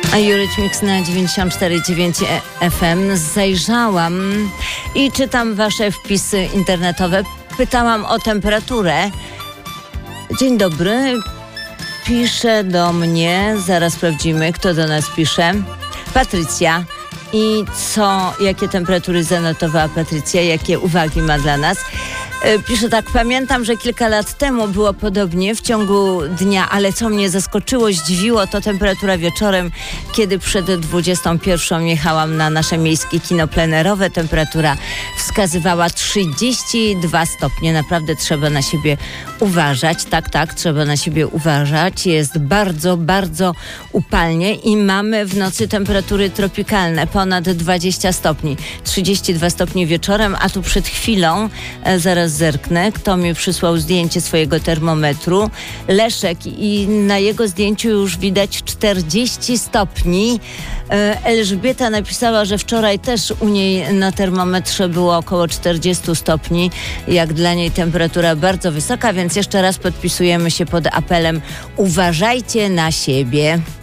A Eurythmics na 94,9 FM. Zajrzałam i czytam wasze wpisy internetowe. Pytałam o temperaturę. Dzień dobry. Pisze do mnie, zaraz sprawdzimy, kto do nas pisze. Patrycja. I jakie temperatury zanotowała Patrycja, jakie uwagi ma dla nas. Pisze tak, pamiętam, że kilka lat temu było podobnie w ciągu dnia, ale co mnie zaskoczyło, zdziwiło, to temperatura wieczorem, kiedy przed 21 jechałam na nasze miejskie kino plenerowe. Temperatura wskazywała 32 stopnie. Naprawdę trzeba na siebie uważać. Tak, trzeba na siebie uważać. Jest bardzo, bardzo upalnie i mamy w nocy temperatury tropikalne, ponad 20 stopni. 32 stopnie wieczorem, a tu przed chwilą, zaraz zerknę, kto mi przysłał zdjęcie swojego termometru. Leszek, i na jego zdjęciu już widać 40 stopni. Elżbieta napisała, że wczoraj też u niej na termometrze było około 40 stopni. Jak dla niej temperatura bardzo wysoka, więc jeszcze raz podpisujemy się pod apelem: uważajcie na siebie.